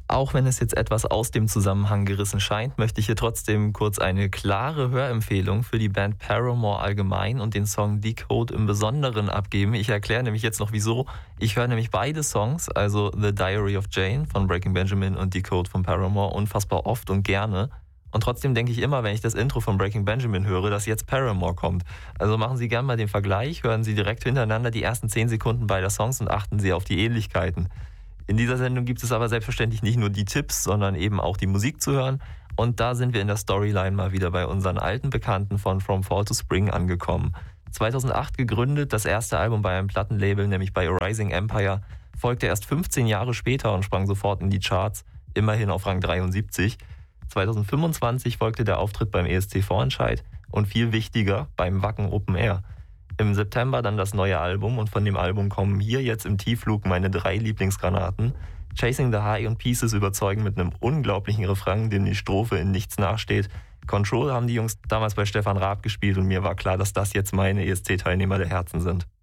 Auch wenn es jetzt etwas aus dem Zusammenhang gerissen scheint, möchte ich hier trotzdem kurz eine klare Hörempfehlung für die Band Paramore allgemein und den Song Decode im Besonderen abgeben. Ich erkläre nämlich jetzt noch wieso. Ich höre nämlich beide Songs, also The Diary of Jane von Breaking Benjamin und Decode von Paramore, unfassbar oft und gerne. Und trotzdem denke ich immer, wenn ich das Intro von Breaking Benjamin höre, dass jetzt Paramore kommt. Also machen Sie gerne mal den Vergleich, hören Sie direkt hintereinander die ersten 10 Sekunden beider Songs und achten Sie auf die Ähnlichkeiten. In dieser Sendung gibt es aber selbstverständlich nicht nur die Tipps, sondern eben auch die Musik zu hören. Und da sind wir in der Storyline mal wieder bei unseren alten Bekannten von From Fall to Spring angekommen. 2008 gegründet, das erste Album bei einem Plattenlabel, nämlich bei Rising Empire, folgte erst 15 Jahre später und sprang sofort in die Charts, immerhin auf Rang 73. 2025 folgte der Auftritt beim ESC-Vorentscheid und viel wichtiger beim Wacken Open Air. Im September dann das neue Album und von dem Album kommen hier jetzt im Tiefflug meine 3 Lieblingsgranaten. Chasing the High und Pieces überzeugen mit einem unglaublichen Refrain, dem die Strophe in nichts nachsteht. Control haben die Jungs damals bei Stefan Raab gespielt und mir war klar, dass das jetzt meine ESC-Teilnehmer der Herzen sind.